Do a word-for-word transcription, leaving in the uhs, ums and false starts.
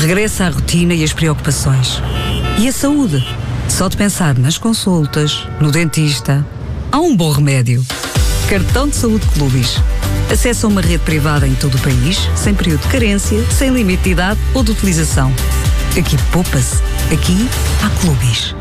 Regressa à rotina e as preocupações. E a saúde? Só de pensar nas consultas, no dentista, há um bom remédio. Cartão de Saúde Clubis. Acesse a uma rede privada em todo o país, sem período de carência, sem limite de idade ou de utilização. Aqui poupa-se. Aqui há Clubis.